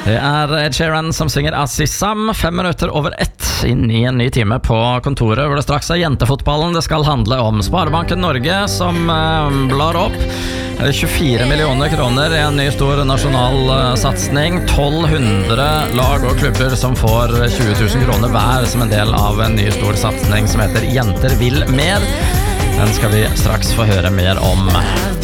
Det Ed Sheeran som synger Azizam, 5 minutter over 1 inn i en ny time på kontoret, hvor det straks jentefotballen det skal handle om. Sparebanken Norge som blar opp 24 millioner kroner i en ny stor nasjonal satsning. 1200 lag og klubber som får 20 000 kroner hver som en del av en ny stor satsning som heter Jenter vil mer. Den skal vi straks få høre mer om.